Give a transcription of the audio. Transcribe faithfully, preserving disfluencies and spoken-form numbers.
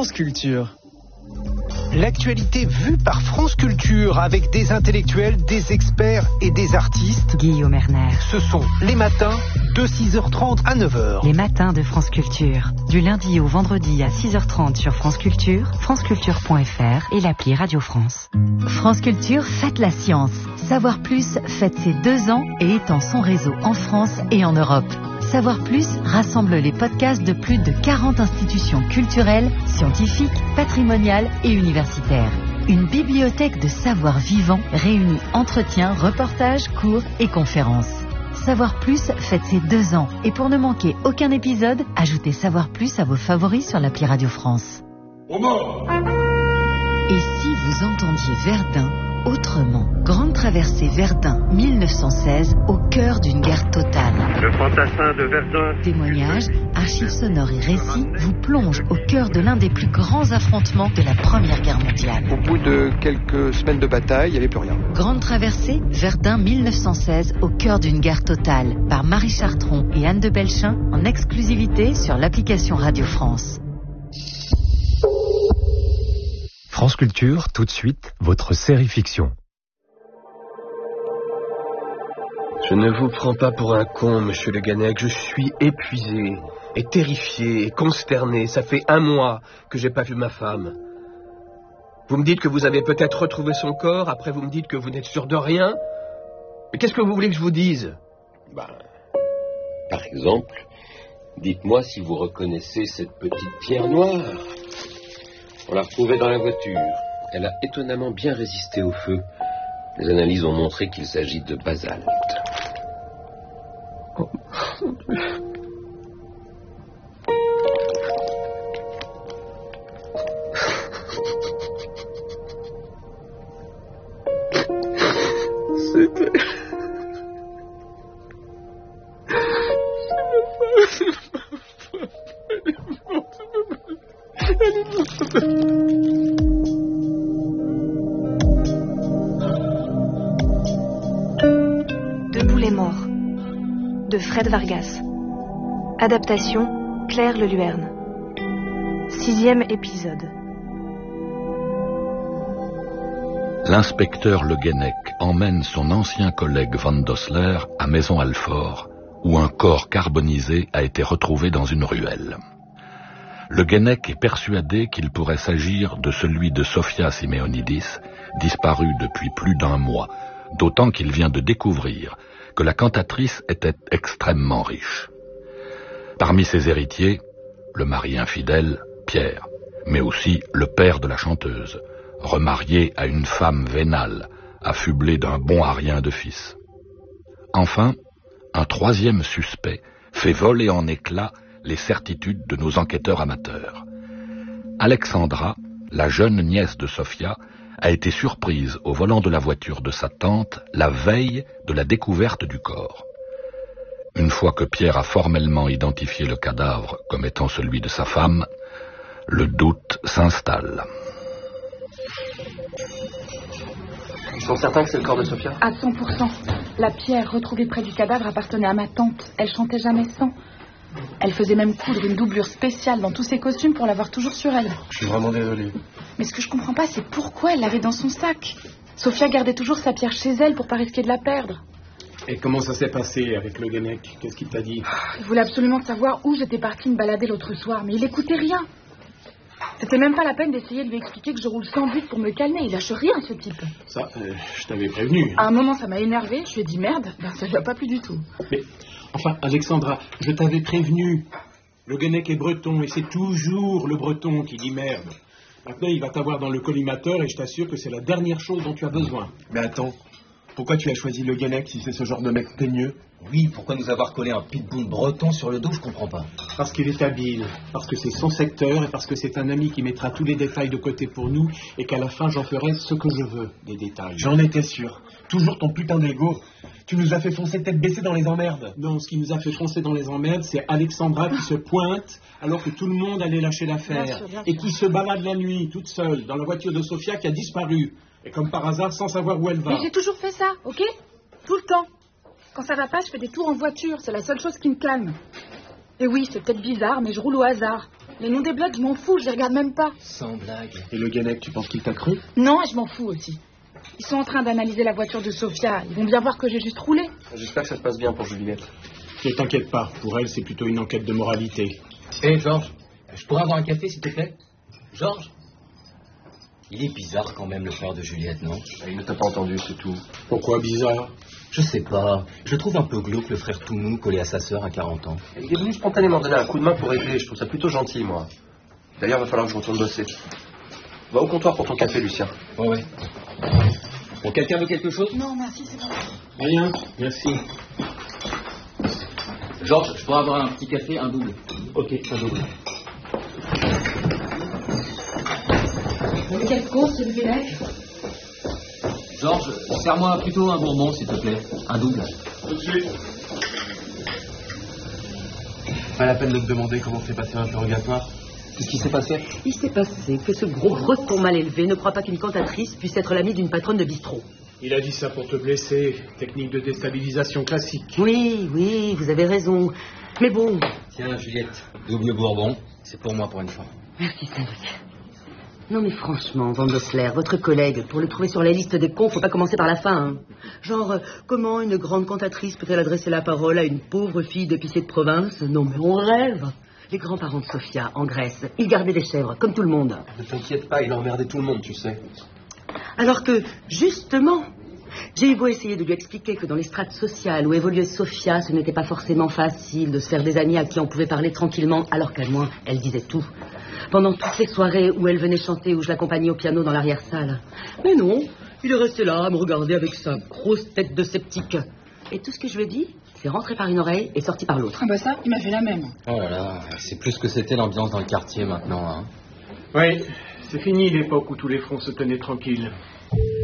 France Culture. L'actualité vue par France Culture avec des intellectuels, des experts et des artistes. Guillaume Erner. Ce sont les matins de six heures trente à neuf heures. Les matins de France Culture. Du lundi au vendredi à six heures trente sur France Culture, franceculture point f r et l'appli Radio France. France Culture fête la science. Savoir Plus fête ses deux ans et étend son réseau en France et en Europe. Savoir Plus rassemble les podcasts de plus de quarante institutions culturelles, scientifiques, patrimoniales et universitaires. Une bibliothèque de savoir vivant réunit entretiens, reportages, cours et conférences. Savoir Plus fête ses deux ans et pour ne manquer aucun épisode, ajoutez Savoir Plus à vos favoris sur l'appli Radio France. Au mort. Et si vous entendiez Verdun autrement? Grande traversée Verdun mille neuf cent seize, au cœur d'une guerre totale. Le fantassin de Verdun. Témoignages, archives sonores et récits vous plongent au cœur de l'un des plus grands affrontements de la Première Guerre mondiale. Au bout de quelques semaines de bataille, il n'y avait plus rien. Grande traversée Verdun mille neuf cent seize, au cœur d'une guerre totale, par Marie Chartron et Anne de Belchin, en exclusivité sur l'application Radio France. France Culture, tout de suite, votre série fiction. Je ne vous prends pas pour un con, monsieur Le Guenec. Je suis épuisé, et terrifié, et consterné. Ça fait un mois que j'ai pas vu ma femme. Vous me dites que vous avez peut-être retrouvé son corps, après vous me dites que vous n'êtes sûr de rien. Mais qu'est-ce que vous voulez que je vous dise? Ben, par exemple, dites-moi si vous reconnaissez cette petite pierre noire. On l'a retrouvée dans la voiture. Elle a étonnamment bien résisté au feu. Les analyses ont montré qu'il s'agit de basalte. Oh. C'était... Debout les morts de Fred Vargas. Adaptation Claire Leluerne. Sixième épisode. L'inspecteur Le Guenec emmène son ancien collègue Van Dossler à Maison-Alfort, où un corps carbonisé a été retrouvé dans une ruelle. Le Guenec est persuadé qu'il pourrait s'agir de celui de Sofia Simeonidis, disparue depuis plus d'un mois, d'autant qu'il vient de découvrir que la cantatrice était extrêmement riche. Parmi ses héritiers, le mari infidèle, Pierre, mais aussi le père de la chanteuse, remarié à une femme vénale, affublée d'un bon à rien de fils. Enfin, un troisième suspect fait voler en éclats les certitudes de nos enquêteurs amateurs. Alexandra, la jeune nièce de Sofia, a été surprise au volant de la voiture de sa tante la veille de la découverte du corps. Une fois que Pierre a formellement identifié le cadavre comme étant celui de sa femme, le doute s'installe. Ils sont certains que c'est le corps de Sofia? À cent pour cent. La pierre retrouvée près du cadavre appartenait à ma tante. Elle chantait jamais sans. Elle faisait même coudre une doublure spéciale dans tous ses costumes pour l'avoir toujours sur elle. Je suis vraiment désolé. Mais ce que je comprends pas, c'est pourquoi elle l'avait dans son sac. Sofia gardait toujours sa pierre chez elle pour pas risquer de la perdre. Et comment ça s'est passé avec Le Guenec? Qu'est-ce qu'il t'a dit? Il voulait absolument savoir où j'étais partie me balader l'autre soir, mais il écoutait rien. C'était même pas la peine d'essayer de lui expliquer que je roule sans but pour me calmer. Il lâche rien, ce type. Ça, euh, je t'avais prévenu. À un moment, ça m'a énervé. Je lui ai dit merde. Ben, ça lui a pas plu du tout. Mais, enfin, Alexandra, je t'avais prévenu. Le Guenec est breton et c'est toujours le breton qui dit merde. Maintenant, il va t'avoir dans le collimateur et je t'assure que c'est la dernière chose dont tu as besoin. Mais attends, pourquoi tu as choisi Le Guenec si c'est ce genre de mec teigneux? Oui, pourquoi nous avoir collé un pitbull breton sur le dos, je comprends pas. Parce qu'il est habile, parce que c'est son secteur et parce que c'est un ami qui mettra tous les détails de côté pour nous et qu'à la fin j'en ferai ce que je veux, des détails. J'en étais sûr. Toujours ton putain d'ego. Tu nous as fait foncer tête baissée dans les emmerdes. Non, ce qui nous a fait foncer dans les emmerdes, c'est Alexandra qui se pointe alors que tout le monde allait lâcher l'affaire. Bien sûr, bien et sûr. Qui se balade la nuit, toute seule, dans la voiture de Sofia qui a disparu. Et comme par hasard, sans savoir où elle va. Mais j'ai toujours fait ça, ok? Tout le temps. Quand ça va pas, je fais des tours en voiture. C'est la seule chose qui me calme. Et oui, c'est peut-être bizarre, mais je roule au hasard. Les noms des blogs, je m'en fous, je les regarde même pas. Sans blague. Et le Guenec, tu penses qu'il t'a cru? Non, je m'en fous aussi. Ils sont en train d'analyser la voiture de Sophia. Ils vont bien voir que j'ai juste roulé. J'espère que ça se passe bien pour Juliette. Ne t'inquiète pas, pour elle, c'est plutôt une enquête de moralité. Hé, hey, Georges, je pourrais avoir un café, s'il te plaît? Georges? Il est bizarre quand même, le frère de Juliette, non? Il ne t'a pas entendu, c'est tout. Pourquoi bizarre? Je sais pas. Je trouve un peu glauque le frère tout mou collé à sa sœur à quarante ans. Il est venu spontanément donner un coup de main pour aider. Je trouve ça plutôt gentil, moi. D'ailleurs, il va falloir que je retourne bosser. Va au comptoir pour ton café, Lucien. Ouais, ouais. Bon, quelqu'un veut quelque chose? Non, merci, c'est bon. Rien, merci. Georges, je pourrais avoir un petit café, un double. Ok, un double. Mais quelle course, c'est le Guenec? Georges, serre-moi plutôt un bourbon, s'il te plaît. Un double. Tout de suite. Pas la peine de te demander comment s'est passé l'interrogatoire. Qu'est-ce qui s'est passé? Il s'est passé que ce gros breton mal élevé ne croit pas qu'une cantatrice puisse être l'amie d'une patronne de bistrot. Il a dit ça pour te blesser. Technique de déstabilisation classique. Oui, oui, vous avez raison. Mais bon... Tiens, Juliette, double bourbon. C'est pour moi pour une fois. Merci, Saint-Luc. Non mais franchement, Van Dossler, votre collègue, pour le trouver sur la liste des cons, faut pas commencer par la fin. Hein. Genre, euh, comment une grande cantatrice peut-elle adresser la parole à une pauvre fille d'épicier de province? Non mais on rêve. Les grands-parents de Sophia, en Grèce, ils gardaient des chèvres, comme tout le monde. Ne t'inquiète pas, il emmerdait tout le monde, tu sais. Alors que, justement, j'ai eu beau essayer de lui expliquer que dans les strates sociales où évoluait Sophia, ce n'était pas forcément facile de se faire des amis à qui on pouvait parler tranquillement, alors qu'à moi, elle disait tout. Pendant toutes les soirées où elle venait chanter, où je l'accompagnais au piano dans l'arrière-salle. Mais non, il est resté là à me regarder avec sa grosse tête de sceptique. Et tout ce que je lui ai dit, c'est rentré par une oreille et sorti par l'autre. Ah bah ça, il m'a fait la même. Oh là là, c'est plus que c'était l'ambiance dans le quartier maintenant, hein. Oui, c'est fini l'époque où tous les fronts se tenaient tranquilles.